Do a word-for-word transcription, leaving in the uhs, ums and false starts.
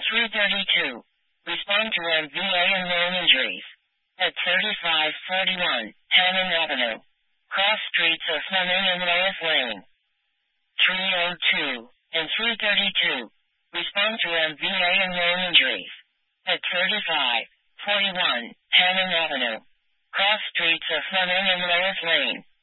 three thirty-two. Respond to M V A and known injuries. At thirty-five forty-one, Hammond Avenue. Cross streets of Fleming and Reyes Lane. three oh two and three thirty-two. Respond to M V A and known injuries. At thirty-five forty-one, Hammond Avenue. Cross streets of Fleming and Reyes Lane.